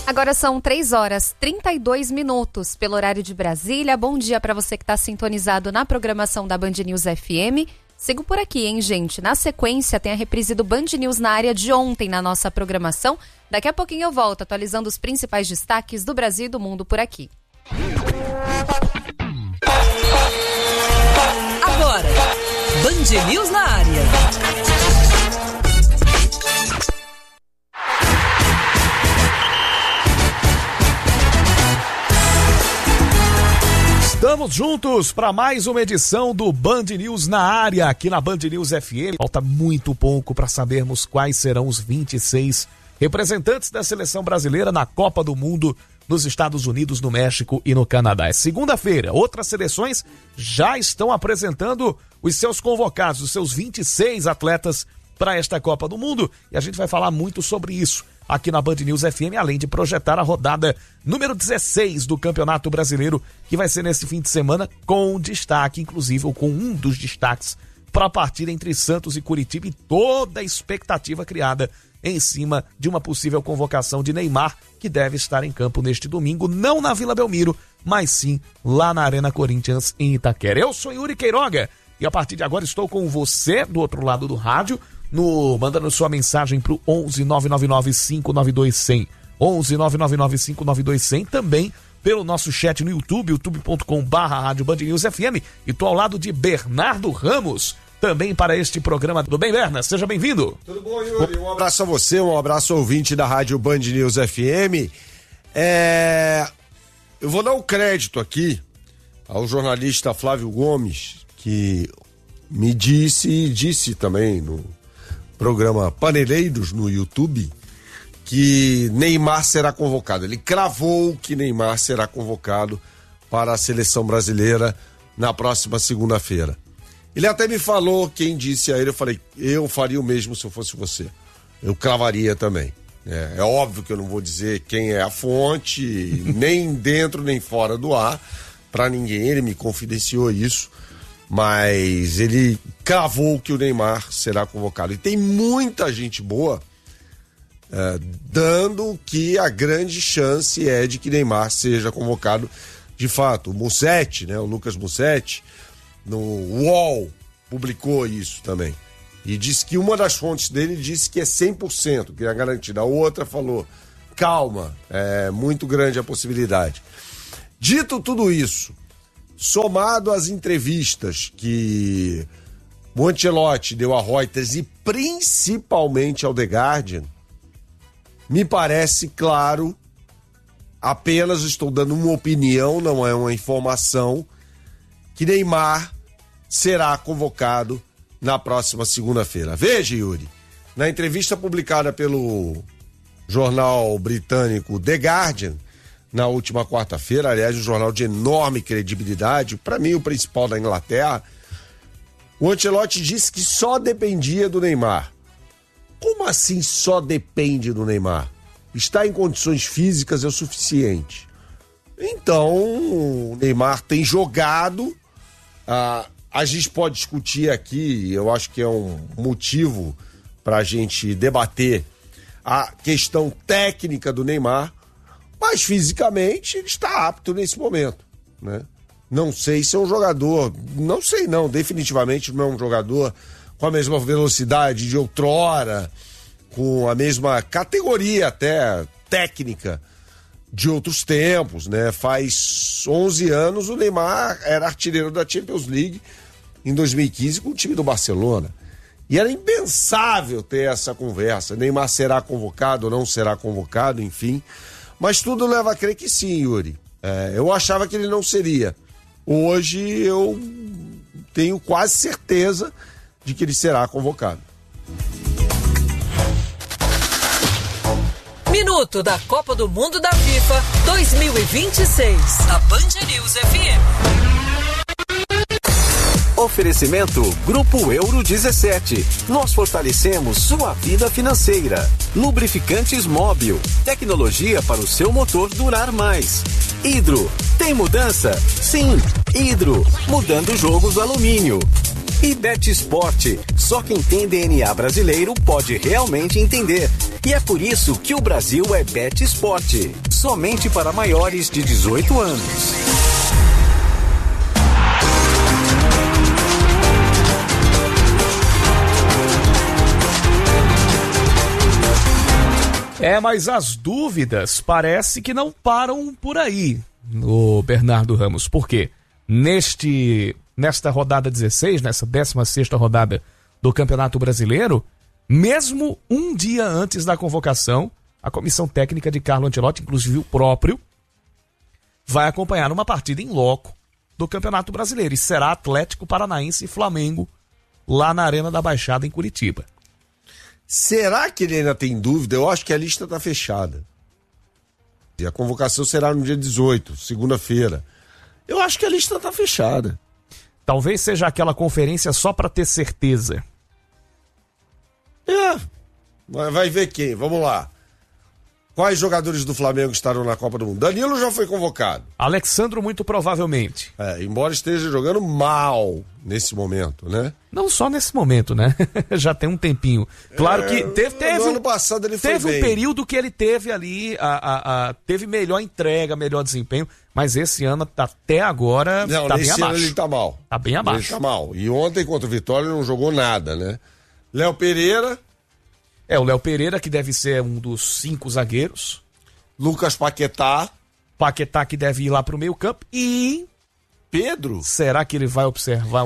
Agora são 3h32 pelo horário de Brasília. Bom dia para você que está sintonizado na programação da Band News FM. Sigo por aqui, hein, gente? Na sequência tem a reprise do Band News na área de ontem na nossa programação. Daqui a pouquinho eu volto atualizando os principais destaques do Brasil e do mundo por aqui. Agora, Band News na área. Estamos juntos para mais uma edição do Band News na área, aqui na Band News FM. Falta muito pouco para sabermos quais serão os 26 representantes da seleção brasileira na Copa do Mundo nos Estados Unidos, no México e no Canadá. É segunda-feira, outras seleções já estão apresentando os seus convocados, os seus 26 atletas para esta Copa do Mundo, e a gente vai falar muito sobre isso aqui na Band News FM, além de projetar a rodada número 16 do Campeonato Brasileiro, que vai ser nesse fim de semana, com destaque, inclusive, ou com um dos destaques para a partida entre Santos e Curitiba e toda a expectativa criada em cima de uma possível convocação de Neymar, que deve estar em campo neste domingo, não na Vila Belmiro, mas sim lá na Arena Corinthians, em Itaquera. Eu sou Yuri Queiroga e a partir de agora estou com você do outro lado do rádio, mandando sua mensagem pro 11 999 592 100, 11 999 592 100, também pelo nosso chat no YouTube, youtube.com/Rádio Band News FM, e tô ao lado de Bernardo Ramos, também para este programa. Tudo bem, Berna? Seja bem-vindo. Tudo bom, Yuri? Um abraço a você, um abraço ao ouvinte da Rádio Band News FM. Eu vou dar um crédito aqui ao jornalista Flávio Gomes, que me disse também no programa Paneleiros no YouTube, que Neymar será convocado. Ele cravou que Neymar será convocado para a seleção brasileira na próxima segunda-feira. Ele até me falou, quem disse a ele, eu falei, eu faria o mesmo se eu fosse você. Eu cravaria também. É óbvio que eu não vou dizer quem é a fonte, nem dentro nem fora do ar, para ninguém. Ele me confidenciou isso, mas ele cravou que o Neymar será convocado. E tem muita gente boa dando que a grande chance é de que Neymar seja convocado de fato. O Musetti, o Lucas Musetti, no UOL, publicou isso também. E disse que uma das fontes dele disse que é 100%, que é garantida. A outra falou, calma, é muito grande a possibilidade. Dito tudo isso, somado às entrevistas que o Ancelotti deu a Reuters e principalmente ao The Guardian, me parece claro, apenas estou dando uma opinião, não é uma informação, que Neymar será convocado na próxima segunda-feira. Veja, Yuri, na entrevista publicada pelo jornal britânico The Guardian, na última quarta-feira, aliás, um jornal de enorme credibilidade, para mim o principal da Inglaterra, o Ancelotti disse que só dependia do Neymar. Como assim só depende do Neymar? Está em condições físicas é o suficiente. Então, o Neymar tem jogado, a gente pode discutir aqui, eu acho que é um motivo para a gente debater a questão técnica do Neymar, mas fisicamente ele está apto nesse momento, né? Não sei se é um jogador, definitivamente não é um jogador com a mesma velocidade de outrora, com a mesma categoria até técnica de outros tempos, né? Faz 11 anos o Neymar era artilheiro da Champions League em 2015 com o time do Barcelona. E era impensável ter essa conversa. Neymar será convocado ou não será convocado, enfim. Mas tudo leva a crer que sim, Yuri. Eu achava que ele não seria. Hoje eu tenho quase certeza de que ele será convocado. Minuto da Copa do Mundo da FIFA 2026. A Band News FM. Oferecimento Grupo Euro 17. Nós fortalecemos sua vida financeira. Lubrificantes Móbil. Tecnologia para o seu motor durar mais. Hidro. Tem mudança? Sim. Hidro. Mudando o jogo do alumínio. E Bet Sport. Só quem tem DNA brasileiro pode realmente entender. E é por isso que o Brasil é Bet Esporte, somente para maiores de 18 anos. Mas as dúvidas parece que não param por aí, o Bernardo Ramos. Por quê? Nesta rodada 16, nessa 16ª rodada do Campeonato Brasileiro, mesmo um dia antes da convocação, a comissão técnica de Carlo Ancelotti, inclusive o próprio, vai acompanhar uma partida em loco do Campeonato Brasileiro. E será Atlético Paranaense e Flamengo lá na Arena da Baixada, em Curitiba. Será que ele ainda tem dúvida? Eu acho que a lista está fechada. E a convocação será no dia 18, segunda-feira. Eu acho que a lista está fechada. Talvez seja aquela conferência só para ter certeza. Vai ver quem? Vamos lá. Quais jogadores do Flamengo estarão na Copa do Mundo? Danilo já foi convocado. Alexandro, muito provavelmente. Embora esteja jogando mal nesse momento, né? Não só nesse momento, né? Já tem um tempinho. Claro que teve no ano passado ele foi teve bem. Um período que ele teve ali, teve melhor entrega, melhor desempenho, mas esse ano, até agora, tá bem abaixo. Ano ele tá mal. Tá bem abaixo. Ele tá mal. E ontem contra o Vitória ele não jogou nada, né? Léo Pereira... o Léo Pereira, que deve ser um dos 5 zagueiros. Lucas Paquetá. Paquetá, que deve ir lá pro meio campo. E... Pedro. Será que ele vai observar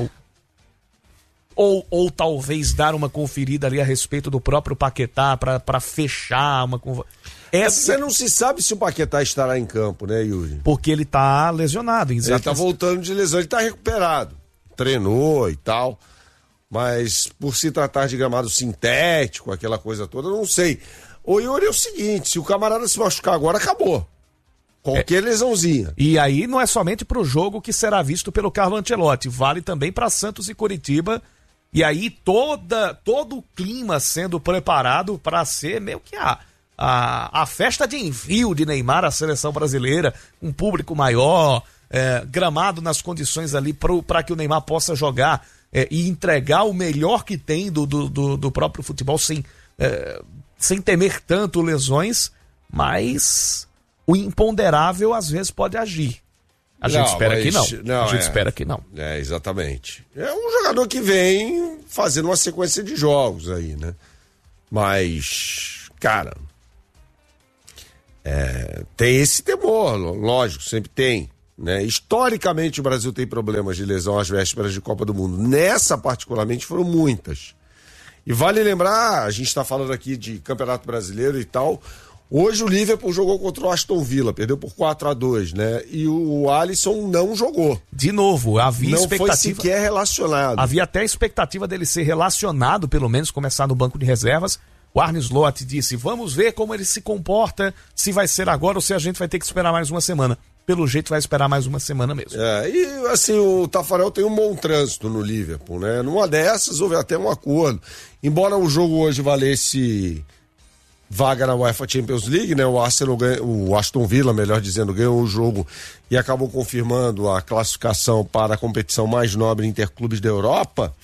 ou talvez dar uma conferida ali a respeito do próprio Paquetá para fechar uma... Você não se sabe se o Paquetá estará em campo, né, Yuri? Porque ele tá lesionado. Ele tá voltando de lesão, ele tá recuperado. Treinou e tal... Mas por se tratar de gramado sintético, aquela coisa toda, eu não sei. O Yuri é o seguinte, se o camarada se machucar agora, acabou. Qualquer lesãozinha. E aí não é somente pro jogo que será visto pelo Carlo Ancelotti, vale também para Santos e Curitiba. E aí todo o clima sendo preparado para ser meio que a festa de envio de Neymar à seleção brasileira, um público maior, gramado nas condições ali para que o Neymar possa jogar e entregar o melhor que tem do próprio futebol sem temer tanto lesões, mas o imponderável às vezes pode agir. A gente espera que não. A gente espera que não. Exatamente. É um jogador que vem fazendo uma sequência de jogos aí, né? Mas, cara, tem esse temor, lógico, sempre tem. Né? Historicamente o Brasil tem problemas de lesão às vésperas de Copa do Mundo. Nessa particularmente foram muitas. E vale lembrar, a gente está falando aqui de Campeonato Brasileiro e tal. Hoje o Liverpool jogou contra o Aston Villa, perdeu por 4-2, né? E o Alisson não jogou. De novo, havia expectativa. Não foi sequer relacionado. Havia até a expectativa dele ser relacionado, pelo menos começar no banco de reservas. O Arne Slot disse, vamos ver como ele se comporta, se vai ser agora ou se a gente vai ter que esperar mais uma semana. Pelo jeito vai esperar mais uma semana mesmo. E assim, o Tafarel tem um bom trânsito no Liverpool, né? Numa dessas houve até um acordo. Embora o jogo hoje valesse vaga na UEFA Champions League, né? O Aston Villa, melhor dizendo, ganhou o jogo e acabou confirmando a classificação para a competição mais nobre interclubes da Europa.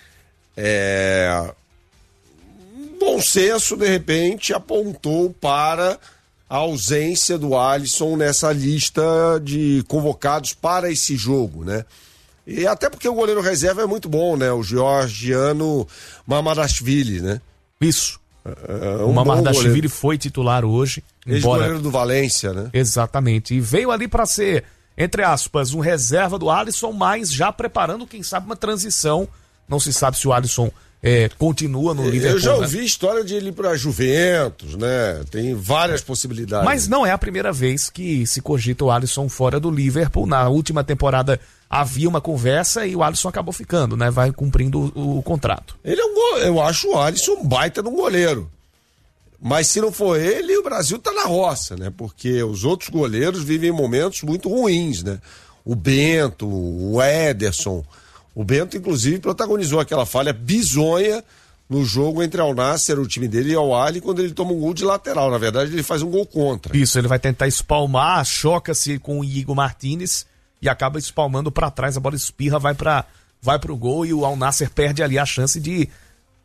Bom senso, de repente, apontou para a ausência do Alisson nessa lista de convocados para esse jogo, né? E até porque o goleiro reserva é muito bom, né? O georgiano Mamardashvili, né? Isso. O Mamardashvili foi titular hoje. Ex-goleiro do Valência, né? Exatamente. E veio ali para ser, entre aspas, um reserva do Alisson, mas já preparando, quem sabe, uma transição. Não se sabe se o Alisson continua no Liverpool. Eu já ouvi história de ele ir para Juventus, né? Tem várias possibilidades. Mas não é a primeira vez que se cogita o Alisson fora do Liverpool. Na última temporada havia uma conversa e o Alisson acabou ficando, né? Vai cumprindo o contrato. Ele eu acho o Alisson um baita de um goleiro. Mas se não for ele, o Brasil tá na roça, né? Porque os outros goleiros vivem momentos muito ruins, né? O Bento, o Ederson. O Bento, inclusive, protagonizou aquela falha bizonha no jogo entre Al Nassr, o time dele, e Al Ahly, quando ele toma um gol de lateral. Na verdade, ele faz um gol contra. Isso, ele vai tentar espalmar, choca-se com o Igor Martínez e acaba espalmando para trás, a bola espirra, vai pro gol e o Al Nassr perde ali a chance de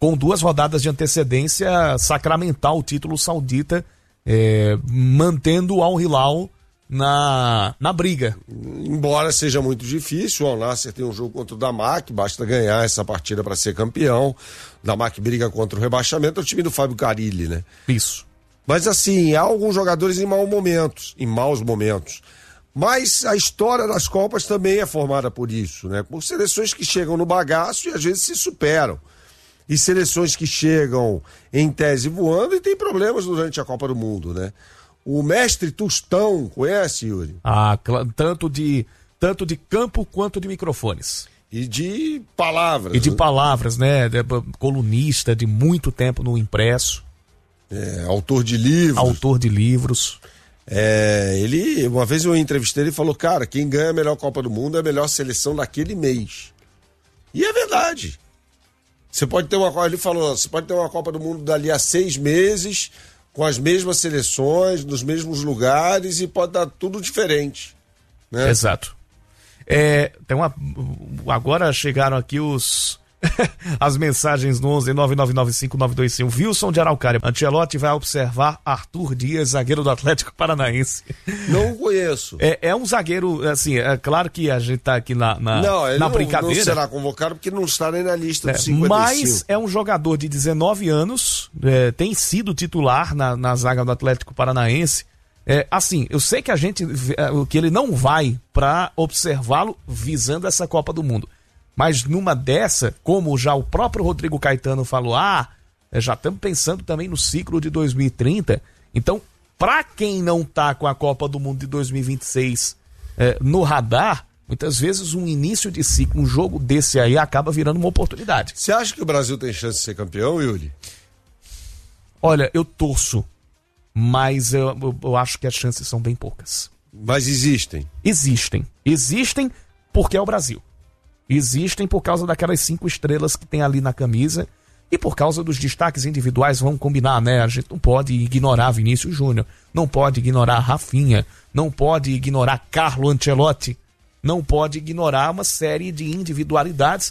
com 2 rodadas de antecedência, sacramentar o título saudita, mantendo o Al Hilal na briga. Embora seja muito difícil, o Al Nassr tem um jogo contra o Damak, basta ganhar essa partida para ser campeão. O Damak briga contra o rebaixamento, é o time do Fábio Carilli, né? Isso. Mas assim, há alguns jogadores em maus momentos. Mas a história das Copas também é formada por isso, né? Por seleções que chegam no bagaço e às vezes se superam. E seleções que chegam em tese voando e tem problemas durante a Copa do Mundo, né? O mestre Tostão, conhece, Yuri? Tanto de campo quanto de microfones. E de palavras. E de palavras, né? Colunista de muito tempo no impresso. Autor de livros. Uma vez eu entrevistei ele e falou, cara, quem ganha a melhor Copa do Mundo é a melhor seleção daquele mês. E é verdade. Você pode ter uma Copa do Mundo dali a 6 meses, com as mesmas seleções, nos mesmos lugares, e pode dar tudo diferente. Né? Exato. Agora chegaram aqui as mensagens no 11-9995-925. Wilson de Araucária. Ancelotti vai observar Arthur Dias, zagueiro do Atlético Paranaense. Não conheço. É um zagueiro, assim, é claro que a gente tá aqui na brincadeira. Não será convocado porque não está nem na lista dos 55. Mas é um jogador de 19 anos, tem sido titular na zaga do Atlético Paranaense. Assim, eu sei que que ele não vai para observá-lo visando essa Copa do Mundo. Mas numa dessa, como já o próprio Rodrigo Caetano falou, já estamos pensando também no ciclo de 2030. Então, para quem não tá com a Copa do Mundo de 2026 no radar, muitas vezes um início de ciclo, um jogo desse aí acaba virando uma oportunidade. Você acha que o Brasil tem chance de ser campeão, Yuri? Olha, eu torço, mas eu acho que as chances são bem poucas. Mas existem? Existem porque é o Brasil. Existem por causa daquelas 5 estrelas que tem ali na camisa e por causa dos destaques individuais, vamos combinar, né? A gente não pode ignorar Vinícius Júnior, não pode ignorar Rafinha, não pode ignorar Carlo Ancelotti, não pode ignorar uma série de individualidades,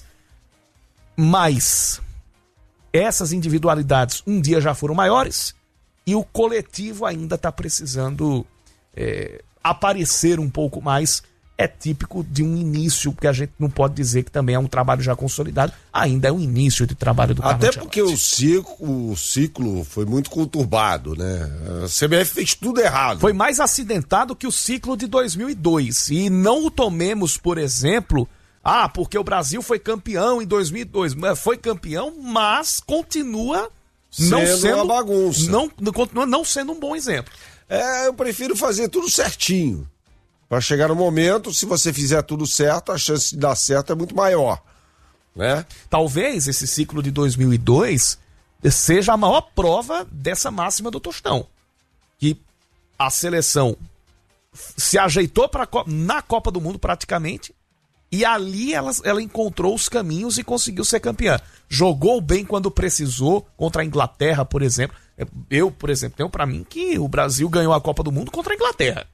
mas essas individualidades um dia já foram maiores e o coletivo ainda está precisando aparecer um pouco mais. É típico de um início, porque a gente não pode dizer que também é um trabalho já consolidado, ainda é um início de trabalho do Carlo Ancelotti. Até porque o ciclo foi muito conturbado, né? A CBF fez tudo errado. Foi mais acidentado que o ciclo de 2002. E não o tomemos, por exemplo, porque o Brasil foi campeão em 2002. Foi campeão, mas continua não sendo uma bagunça. Continua não sendo um bom exemplo. Eu prefiro fazer tudo certinho. Para chegar no momento, se você fizer tudo certo, a chance de dar certo é muito maior, né? Talvez esse ciclo de 2002 seja a maior prova dessa máxima do Tostão. Que a seleção se ajeitou na Copa do Mundo praticamente e ali ela encontrou os caminhos e conseguiu ser campeã. Jogou bem quando precisou contra a Inglaterra, por exemplo. Eu, por exemplo, tenho para mim que o Brasil ganhou a Copa do Mundo contra a Inglaterra.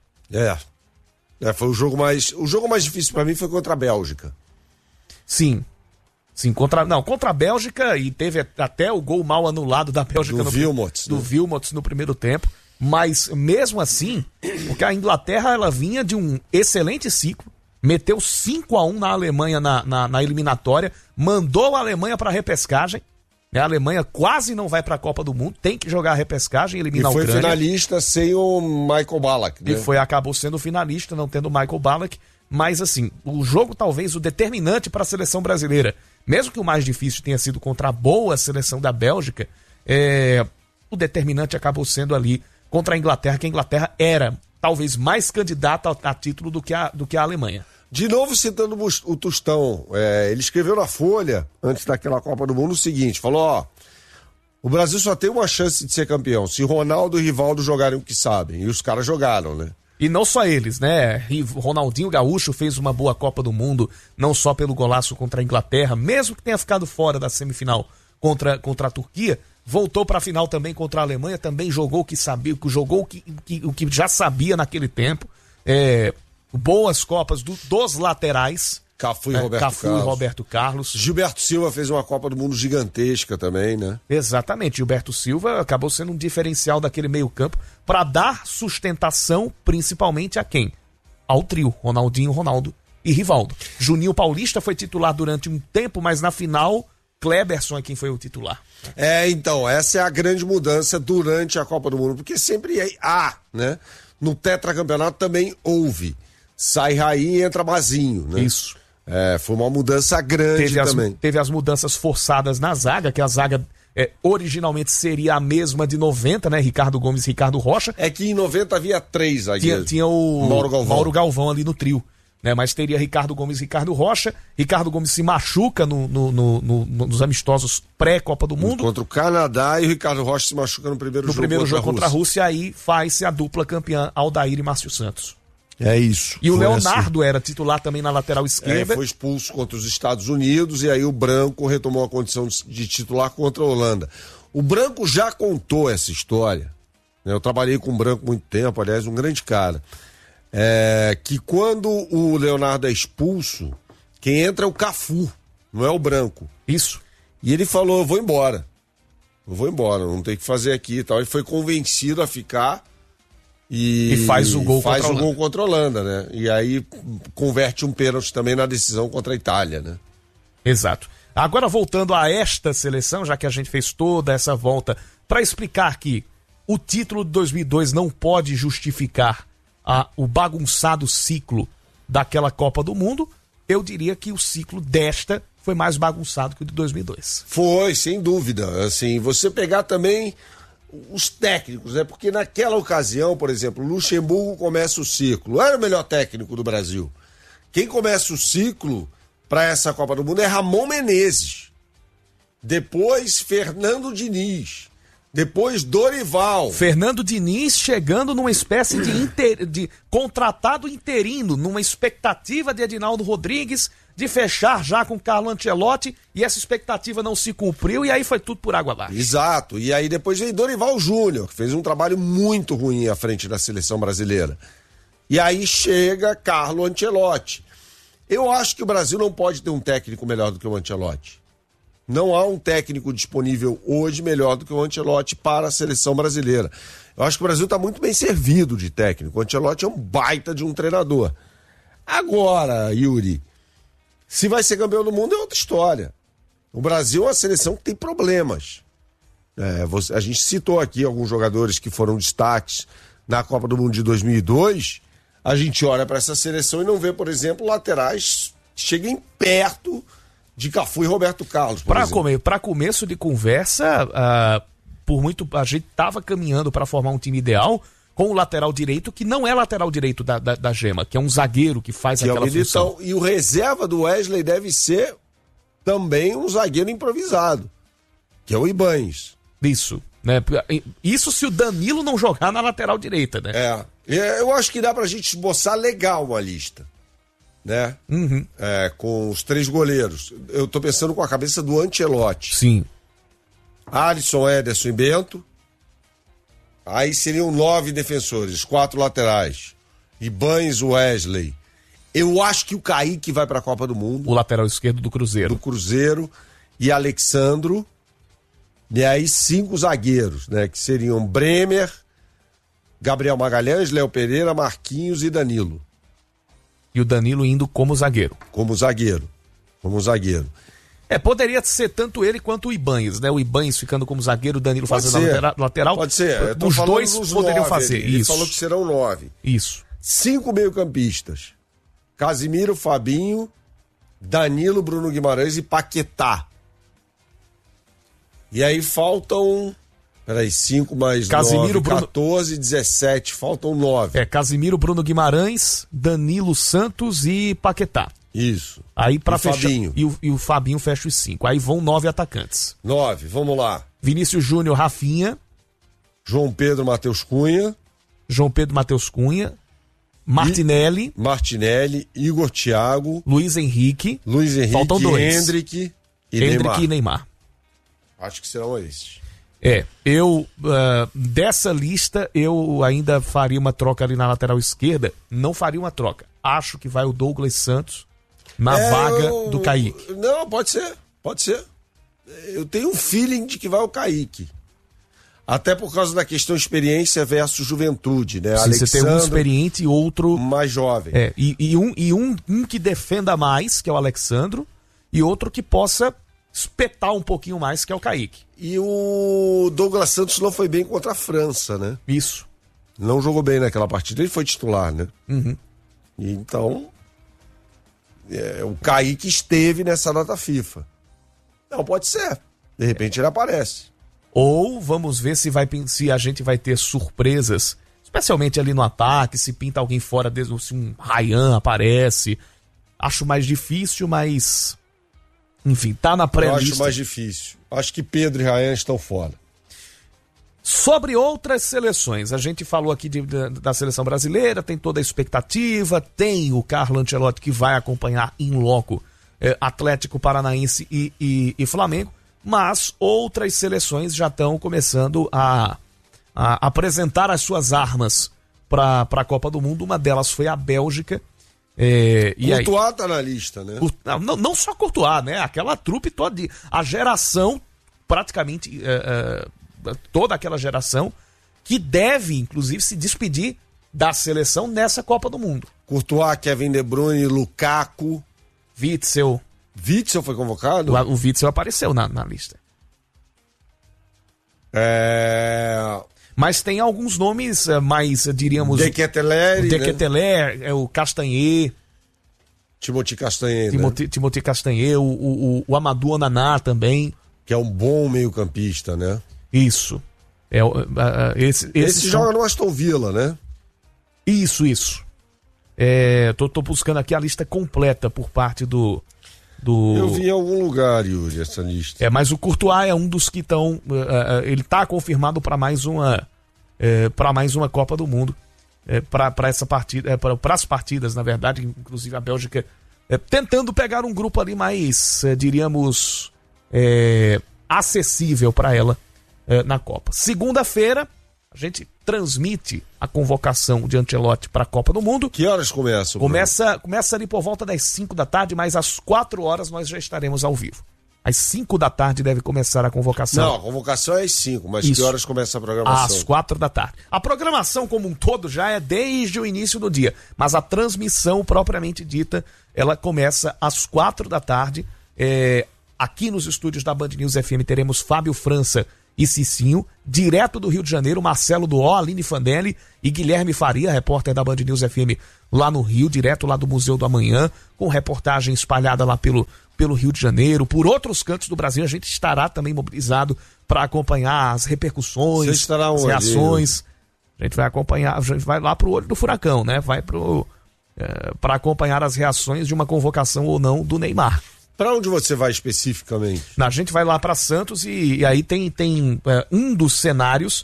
Foi o jogo mais difícil para mim foi contra a Bélgica. Sim, contra a Bélgica, e teve até o gol mal anulado da Bélgica do Wilmots no primeiro tempo, mas mesmo assim, porque a Inglaterra ela vinha de um excelente ciclo, meteu 5-1 na Alemanha na eliminatória, mandou a Alemanha para a repescagem. A Alemanha quase não vai para a Copa do Mundo, tem que jogar a repescagem e eliminar a Ucrânia. E foi finalista sem o Michael Ballack, né? E acabou sendo finalista, não tendo o Michael Ballack. Mas assim, o jogo talvez o determinante para a seleção brasileira, mesmo que o mais difícil tenha sido contra a boa seleção da Bélgica, o determinante acabou sendo ali contra a Inglaterra, que a Inglaterra era talvez mais candidata a título do que a Alemanha. De novo citando o Tostão, ele escreveu na Folha, antes daquela Copa do Mundo, o seguinte, falou, o Brasil só tem uma chance de ser campeão, se Ronaldo e Rivaldo jogarem o que sabem, e os caras jogaram, né? E não só eles, né? Ronaldinho Gaúcho fez uma boa Copa do Mundo, não só pelo golaço contra a Inglaterra, mesmo que tenha ficado fora da semifinal contra a Turquia, voltou para a final também contra a Alemanha, também jogou o que sabia, jogou o que já sabia naquele tempo, boas Copas dos laterais. Cafu e Roberto Carlos. Gilberto Silva fez uma Copa do Mundo gigantesca também, né? Exatamente. Gilberto Silva acabou sendo um diferencial daquele meio-campo para dar sustentação principalmente a quem? Ao trio, Ronaldinho, Ronaldo e Rivaldo. Juninho Paulista foi titular durante um tempo, mas na final, Kleberson é quem foi o titular. Então, essa é a grande mudança durante a Copa do Mundo, porque sempre há, né? No tetracampeonato também houve. Sai Raí e entra Mazinho, né? Isso. Foi uma mudança grande também. Teve as mudanças forçadas na zaga, que a zaga originalmente seria a mesma de 90, né? Ricardo Gomes e Ricardo Rocha. É que em 90 havia 3 zagueiros. Tinha o Mauro Galvão ali no trio, né? Mas teria Ricardo Gomes e Ricardo Rocha. Ricardo Gomes se machuca nos amistosos pré-Copa do Mundo. Contra o Canadá, e o Ricardo Rocha se machuca no primeiro jogo contra a Rússia. Aí faz-se a dupla campeã Aldair e Márcio Santos. É isso. E o Leonardo era titular também na lateral esquerda. Foi expulso contra os Estados Unidos, e aí o Branco retomou a condição de titular contra a Holanda. O Branco já contou essa história, né? Eu trabalhei com o Branco muito tempo, aliás, um grande cara. Que quando o Leonardo é expulso, quem entra é o Cafu, não é o Branco. Isso. E ele falou, eu vou embora, não tem o que fazer aqui e tal. Ele foi convencido a ficar e faz o gol contra a Holanda, né? E aí converte um pênalti também na decisão contra a Itália, né? Exato. Agora voltando a esta seleção, já que a gente fez toda essa volta para explicar que o título de 2002 não pode justificar o bagunçado ciclo daquela Copa do Mundo, eu diria que o ciclo desta foi mais bagunçado que o de 2002. Foi, sem dúvida. Assim, você pegar também os técnicos, né? Porque naquela ocasião, por exemplo, Luxemburgo começa o ciclo. Era o melhor técnico do Brasil. Quem começa o ciclo para essa Copa do Mundo é Ramon Menezes. Depois, Fernando Diniz. Depois, Dorival. Fernando Diniz chegando numa espécie de contratado interino, numa expectativa de Edinaldo Rodrigues de fechar já com Carlo Ancelotti, e essa expectativa não se cumpriu, e aí foi tudo por água abaixo. Exato. E aí depois veio Dorival Júnior, que fez um trabalho muito ruim à frente da seleção brasileira. E aí chega Carlo Ancelotti. Eu acho que o Brasil não pode ter um técnico melhor do que o Ancelotti. Não há um técnico disponível hoje melhor do que o Ancelotti para a seleção brasileira. Eu acho que o Brasil está muito bem servido de técnico. O Ancelotti é um baita de um treinador. Agora, Yuri, se vai ser campeão do mundo é outra história. O Brasil é uma seleção que tem problemas. A gente citou aqui alguns jogadores que foram destaques na Copa do Mundo de 2002. A gente olha para essa seleção e não vê, por exemplo, laterais que cheguem perto de Cafu e Roberto Carlos. Para começo de conversa, a gente estava caminhando para formar um time ideal com o lateral direito, que não é lateral direito da Gema, que é um zagueiro que faz aquela função. E o reserva do Wesley deve ser também um zagueiro improvisado, que é o Ibanez. Isso, né? Isso se o Danilo não jogar na lateral direita, né? Eu acho que dá pra gente esboçar legal uma lista, né? Uhum. Com os 3 goleiros. Eu tô pensando com a cabeça do Ancelotti. Sim. Alisson, Ederson e Bento. Aí seriam 9 defensores, 4 laterais. Ibanez, Wesley. Eu acho que o Kaique vai pra Copa do Mundo. O lateral esquerdo do Cruzeiro. E Alexandro. E aí 5 zagueiros, né? Que seriam Bremer, Gabriel Magalhães, Léo Pereira, Marquinhos e Danilo. E o Danilo indo como zagueiro. Como zagueiro. Poderia ser tanto ele quanto o Ibanez, né? O Ibanez ficando como zagueiro, o Danilo fazendo a lateral. Pode ser. Os dois poderiam fazer isso. Ele falou que serão 9. Isso. 5 meio-campistas. Casimiro, Fabinho, Danilo, Bruno Guimarães e Paquetá. E aí faltam... 5 mais Casimiro, 9, 14, 17. Faltam 9. Casimiro, Bruno Guimarães, Danilo Santos e Paquetá. Isso. Aí para fechar. Fabinho. E o Fabinho fecha os 5. Aí vão 9 atacantes. 9, vamos lá. Vinícius Júnior, Rafinha. João Pedro, Matheus Cunha. Martinelli, Igor Thiago. Luiz Henrique. Faltam 2. Hendrick e Neymar. Acho que serão esses. Dessa lista, eu ainda faria uma troca ali na lateral esquerda. Não faria uma troca. Acho que vai o Douglas Santos na vaga do Kaique? Não, pode ser. Eu tenho um feeling de que vai o Kaique. Até por causa da questão experiência versus juventude, né? Sim, você tem um experiente e outro mais jovem. E um que defenda mais, que é o Alexandro, e outro que possa espetar um pouquinho mais, que é o Kaique. E o Douglas Santos não foi bem contra a França, né? Isso. Não jogou bem naquela partida, ele foi titular, né? Uhum. E então, o Kaique esteve nessa data FIFA. Não, pode ser. De repente ele aparece. Ou vamos ver se a gente vai ter surpresas, especialmente ali no ataque, se pinta alguém fora, se um Ryan aparece. Acho mais difícil, mas... Enfim, tá na pré-lista. Eu acho mais difícil. Acho que Pedro e Ryan estão fora. Sobre outras seleções, a gente falou aqui da seleção brasileira, tem toda a expectativa, tem o Carlo Ancelotti que vai acompanhar in loco Atlético Paranaense e Flamengo, mas outras seleções já estão começando a apresentar as suas armas para a Copa do Mundo. Uma delas foi a Bélgica. Courtois tá na lista, né? Não só Courtois, né? Aquela trupe toda, a geração, praticamente toda aquela geração, que deve, inclusive, se despedir da seleção nessa Copa do Mundo. Courtois, Kevin De Bruyne, Lukaku, Witzel. Witzel foi convocado? O Witzel apareceu na lista. Mas tem alguns nomes mais, diríamos... De Ketelaere, o Castanhe. Timothy Castanhe, Timothy Castanhe, o Amadou Onaná também. Que é um bom meio-campista, né? Isso. Esse joga no Aston Villa, né? Isso. Tô buscando aqui a lista completa por parte do... Eu vi em algum lugar, Yuri, essa lista. Mas o Courtois é um dos que estão... ele tá confirmado para mais uma Copa do Mundo. Para essa partida, para as partidas, na verdade, inclusive a Bélgica tentando pegar um grupo ali mais, diríamos, acessível para ela na Copa. Segunda-feira, a gente transmite a convocação de Ancelotti para a Copa do Mundo. Que horas começa? Começa ali por volta das 5 da tarde, mas às 4 horas nós já estaremos ao vivo. Às 5 da tarde deve começar a convocação. Não, a convocação é às 5, mas que horas começa a programação? Às 4 da tarde. A programação como um todo já é desde o início do dia, mas a transmissão propriamente dita, ela começa às 4 da tarde. Aqui nos estúdios da Band News FM teremos Fábio França e Cicinho, direto do Rio de Janeiro, Marcelo Duó, Aline Fandelli e Guilherme Faria, repórter da Band News FM lá no Rio, direto lá do Museu do Amanhã, com reportagem espalhada lá pelo Rio de Janeiro. Por outros cantos do Brasil, a gente estará também mobilizado para acompanhar as repercussões, as reações. A gente vai acompanhar, a gente vai lá pro olho do furacão, né? Vai para acompanhar as reações de uma convocação ou não do Neymar. Para onde você vai especificamente? A gente vai lá para Santos e aí tem um dos cenários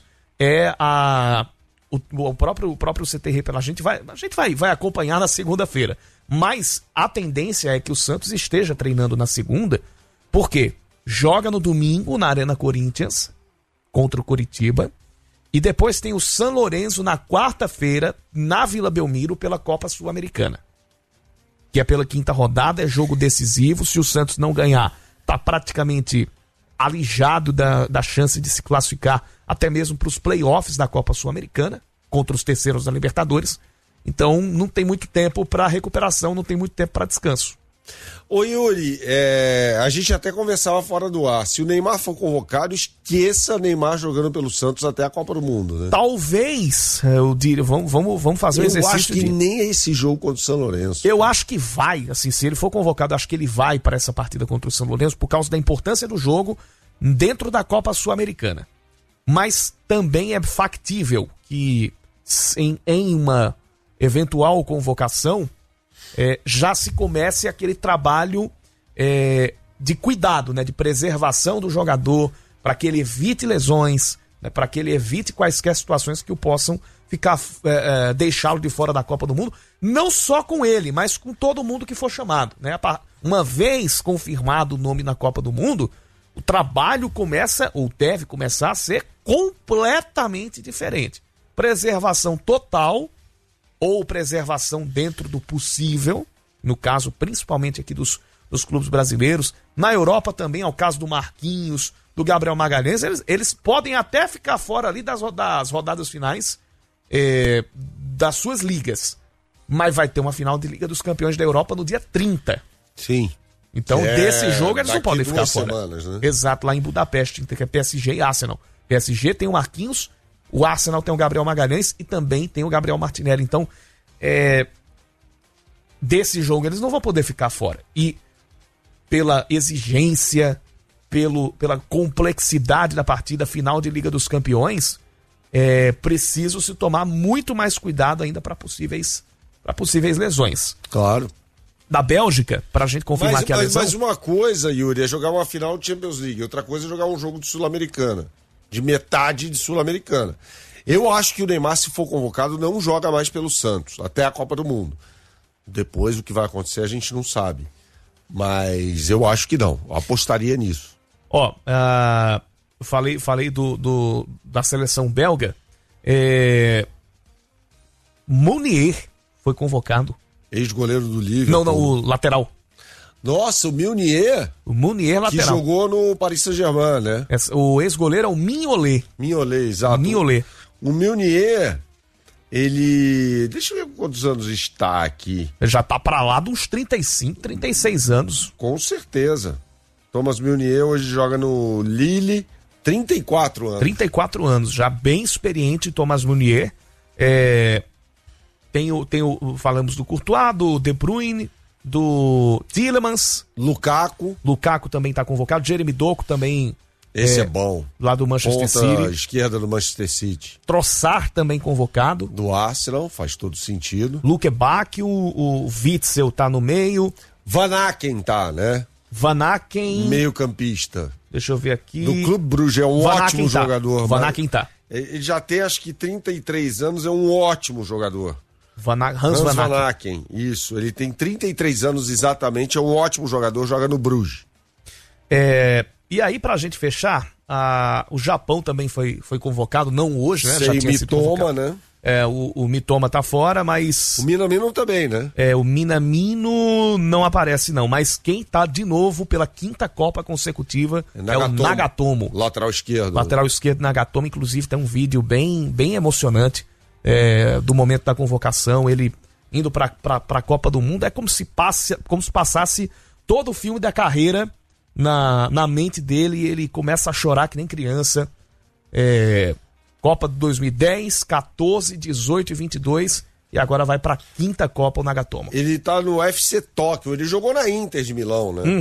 o próprio CT. A gente vai acompanhar na segunda-feira. Mas a tendência é que o Santos esteja treinando na segunda, porque joga no domingo na Arena Corinthians contra o Coritiba e depois tem o São Lourenço na quarta-feira na Vila Belmiro pela Copa Sul-Americana, que é pela 5ª rodada, é jogo decisivo. Se o Santos não ganhar, tá praticamente alijado da chance de se classificar até mesmo para os playoffs da Copa Sul-Americana contra os terceiros da Libertadores. Então não tem muito tempo para recuperação, não tem muito tempo para descanso. Ô Yuri, a gente até conversava fora do ar. Se o Neymar for convocado, esqueça Neymar jogando pelo Santos até a Copa do Mundo, né? Talvez, eu diria, vamos fazer um exercício. Eu acho que nem é esse jogo contra o São Lourenço. Eu acho que vai, assim, se ele for convocado, acho que ele vai para essa partida contra o São Lourenço por causa da importância do jogo dentro da Copa Sul-Americana. Mas também é factível que em uma eventual convocação já se comece aquele trabalho de cuidado, né, de preservação do jogador, para que ele evite lesões, né, para que ele evite quaisquer situações que o possam deixá-lo de fora da Copa do Mundo, não só com ele, mas com todo mundo que for chamado, né? Uma vez confirmado o nome na Copa do Mundo, o trabalho começa, ou deve começar a ser completamente diferente. Preservação total ou preservação dentro do possível, no caso principalmente aqui dos clubes brasileiros. Na Europa também é o caso do Marquinhos, do Gabriel Magalhães. Eles podem até ficar fora ali das rodadas finais das suas ligas. Mas vai ter uma final de Liga dos Campeões da Europa no dia 30. Sim. Então, desse jogo eles não podem ficar 2 fora. semanas, né? Exato, lá em Budapeste, que é PSG e Arsenal. PSG tem o Marquinhos, o Arsenal tem o Gabriel Magalhães e também tem o Gabriel Martinelli. Então, desse jogo eles não vão poder ficar fora. E pela exigência, pela complexidade da partida final de Liga dos Campeões, é preciso se tomar muito mais cuidado ainda para possíveis lesões. Claro. Da Bélgica, pra gente confirmar que a lesão... Mas uma coisa, Yuri, é jogar uma final de Champions League. Outra coisa é jogar um jogo de Sul-Americana. De metade de Sul-Americana. Eu acho que o Neymar, se for convocado, não joga mais pelo Santos. Até a Copa do Mundo. Depois, o que vai acontecer, a gente não sabe. Mas eu acho que não. Eu apostaria nisso. Ó, falei da seleção belga. Mounier foi convocado. Ex-goleiro do Liverpool. Não, o lateral. Nossa, o Mounier. O Mounier lateral. Que jogou no Paris Saint-Germain, né? O ex-goleiro é o Mignolet. Mignolet, exato. Mignolet. O Mounier, ele... Deixa eu ver quantos anos está aqui. Ele já tá pra lá de uns 35, 36 anos. Com certeza. Thomas Mounier hoje joga no Lille, 34 anos. 34 anos, já bem experiente, Thomas Mounier. Falamos do Courtois, do De Bruyne, do Tielemans. Lukaku também tá convocado. Jeremy Doku também. Esse é bom. Lá do Manchester City. Esquerda do Manchester City. Trossard também convocado. Do Arsenal, faz todo sentido. Luke Bacchio, o Witzel tá no meio. Van Aken tá, né? Van Aken. Meio campista. Deixa eu ver aqui. Do Clube Bruges, é um ótimo jogador. Van Aken tá. Ele já tem acho que 33 anos, é um ótimo jogador. Hans Van Aken. Isso, ele tem 33 anos exatamente, é um ótimo jogador, joga no Bruges. E aí, pra gente fechar, o Japão também foi convocado, não hoje, né? Já tinha Mitoma, né? O Mitoma tá fora, mas... O Minamino também, né? O Minamino não aparece não, mas quem tá de novo pela 5ª Copa consecutiva é o Nagatomo. Lateral esquerdo. Lateral esquerdo Nagatomo, inclusive tem um vídeo bem emocionante do momento da convocação, ele indo pra Copa do Mundo. É como se passasse todo o filme da carreira na mente dele, e ele começa a chorar que nem criança. Copa de 2010, 14, 18 e 22, e agora vai pra 5ª Copa o Nagatomo. Ele tá no FC Tóquio, ele jogou na Inter de Milão, né?